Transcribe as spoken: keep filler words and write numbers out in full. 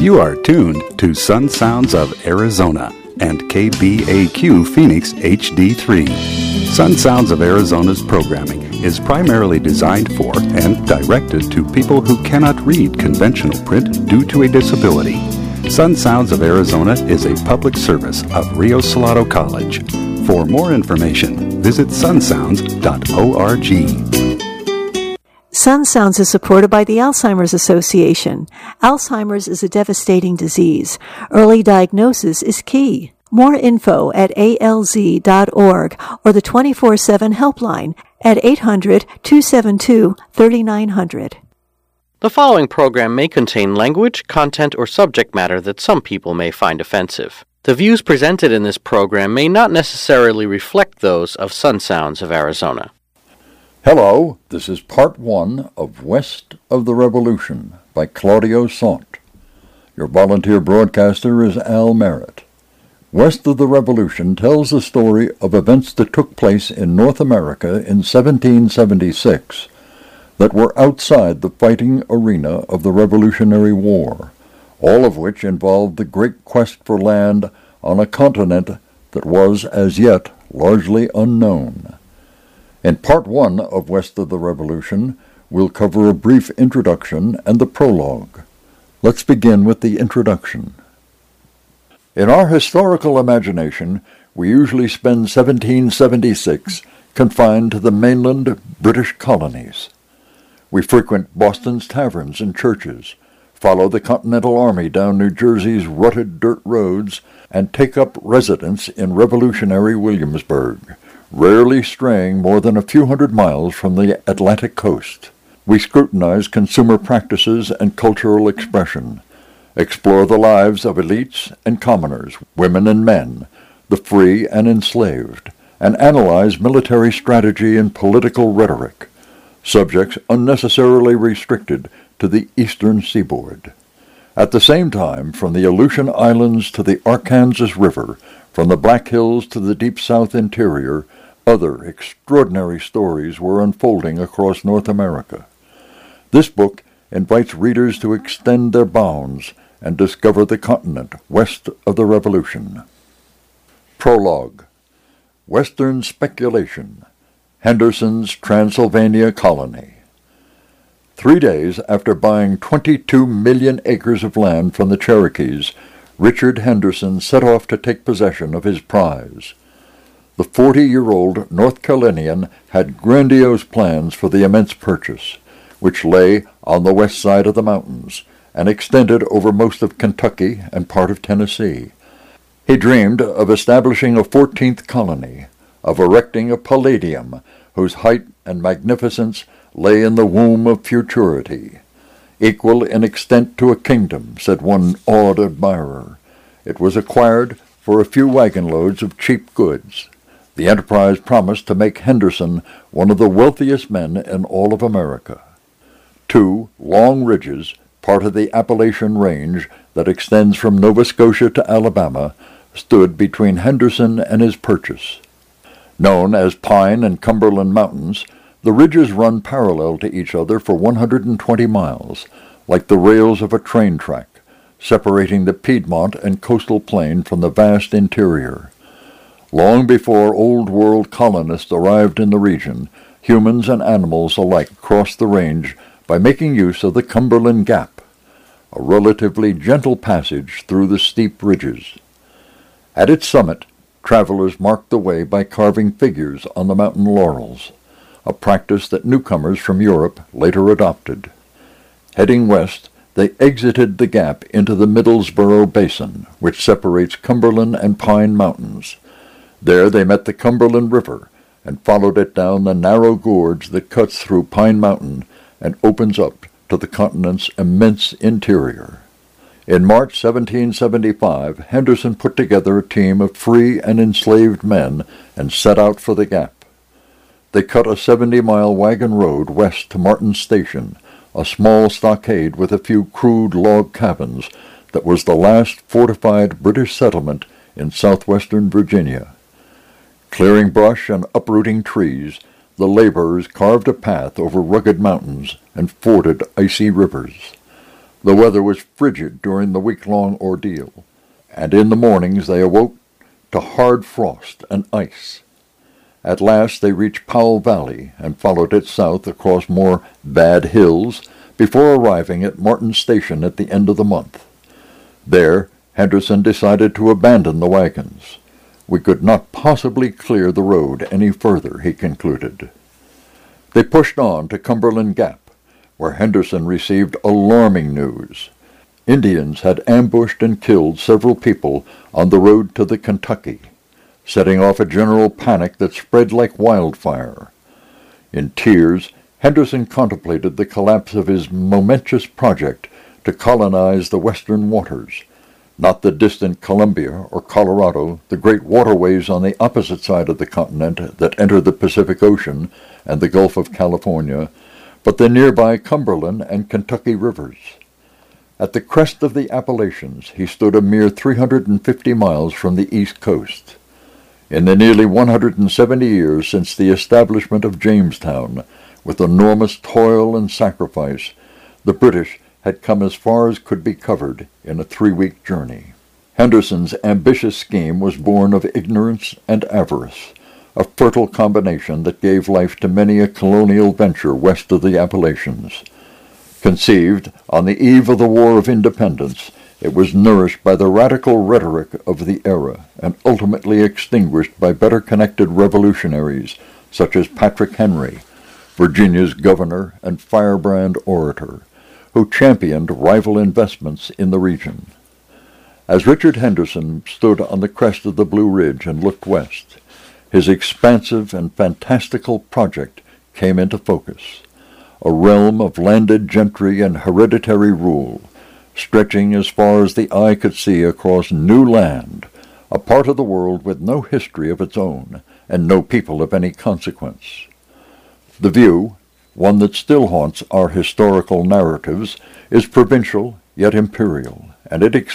You are tuned to Sun Sounds of Arizona and K B A Q Phoenix H D three. Sun Sounds of Arizona's programming is primarily designed for and directed to people who cannot read conventional print due to a disability. Sun Sounds of Arizona is a public service of Rio Salado College. For more information, visit sun sounds dot org. Sun Sounds is supported by the Alzheimer's Association. Alzheimer's is a devastating disease. Early diagnosis is key. More info at A L Z dot org or the twenty-four seven helpline at eight hundred, two seven two, three nine zero zero. The following program may contain language, content, or subject matter that some people may find offensive. The views presented in this program may not necessarily reflect those of Sun Sounds of Arizona. Hello, this is part one of West of the Revolution by Claudio Sant. Your volunteer broadcaster is Al Merritt. West of the Revolution tells the story of events that took place in North America in seventeen seventy-six that were outside the fighting arena of the Revolutionary War, all of which involved the great quest for land on a continent that was as yet largely unknown. In part one of West of the Revolution, we'll cover a brief introduction and the prologue. Let's begin with the introduction. In our historical imagination, we usually spend seventeen seventy-six confined to the mainland British colonies. We frequent Boston's taverns and churches, follow the Continental Army down New Jersey's rutted dirt roads, and take up residence in revolutionary Williamsburg, rarely straying more than a few hundred miles from the Atlantic coast. We scrutinize consumer practices and cultural expression, explore the lives of elites and commoners, women and men, the free and enslaved, and analyze military strategy and political rhetoric, subjects unnecessarily restricted to the eastern seaboard. At the same time, from the Aleutian Islands to the Arkansas River, from the Black Hills to the Deep South interior, other extraordinary stories were unfolding across North America. This book invites readers to extend their bounds and discover the continent west of the Revolution. Prologue. Western Speculation. Henderson's Transylvania Colony. Three days after buying twenty-two million acres of land from the Cherokees, Richard Henderson set off to take possession of his prize. The forty-year-old North Carolinian had grandiose plans for the immense purchase, which lay on the west side of the mountains and extended over most of Kentucky and part of Tennessee. He dreamed of establishing a fourteenth colony, of erecting a palladium whose height and magnificence lay in the womb of futurity. Equal in extent to a kingdom, said one awed admirer. It was acquired for a few wagon loads of cheap goods. The enterprise promised to make Henderson one of the wealthiest men in all of America. Two long ridges, part of the Appalachian Range that extends from Nova Scotia to Alabama, stood between Henderson and his purchase. Known as Pine and Cumberland Mountains, the ridges run parallel to each other for one hundred twenty miles, like the rails of a train track, separating the Piedmont and coastal plain from the vast interior. Long before Old World colonists arrived in the region, humans and animals alike crossed the range by making use of the Cumberland Gap, a relatively gentle passage through the steep ridges. At its summit, travelers marked the way by carving figures on the mountain laurels, a practice that newcomers from Europe later adopted. Heading west, they exited the gap into the Middlesboro Basin, which separates Cumberland and Pine Mountains. There they met the Cumberland River and followed it down the narrow gorge that cuts through Pine Mountain and opens up to the continent's immense interior. In March seventeen seventy-five, Henderson put together a team of free and enslaved men and set out for the gap. They cut a seventy-mile wagon road west to Martin's Station, a small stockade with a few crude log cabins that was the last fortified British settlement in southwestern Virginia. Clearing brush and uprooting trees, the laborers carved a path over rugged mountains and forded icy rivers. The weather was frigid during the week-long ordeal, and in the mornings they awoke to hard frost and ice. At last they reached Powell Valley and followed it south across more bad hills before arriving at Martin Station at the end of the month. There, Henderson decided to abandon the wagons. We could not possibly clear the road any further, he concluded. They pushed on to Cumberland Gap, where Henderson received alarming news. Indians had ambushed and killed several people on the road to the Kentucky, setting off a general panic that spread like wildfire. In tears, Henderson contemplated the collapse of his momentous project to colonize the western waters, not the distant Columbia or Colorado, the great waterways on the opposite side of the continent that enter the Pacific Ocean and the Gulf of California, but the nearby Cumberland and Kentucky rivers. At the crest of the Appalachians, he stood a mere three hundred fifty miles from the East Coast. In the nearly one hundred seventy years since the establishment of Jamestown, with enormous toil and sacrifice, the British had come as far as could be covered in a three-week journey. Henderson's ambitious scheme was born of ignorance and avarice, a fertile combination that gave life to many a colonial venture west of the Appalachians. Conceived on the eve of the War of Independence, it was nourished by the radical rhetoric of the era and ultimately extinguished by better-connected revolutionaries such as Patrick Henry, Virginia's governor and firebrand orator, who championed rival investments in the region. As Richard Henderson stood on the crest of the Blue Ridge and looked west, his expansive and fantastical project came into focus, a realm of landed gentry and hereditary rule, stretching as far as the eye could see across new land, a part of the world with no history of its own and no people of any consequence. The view, one that still haunts our historical narratives, is provincial yet imperial, and it expands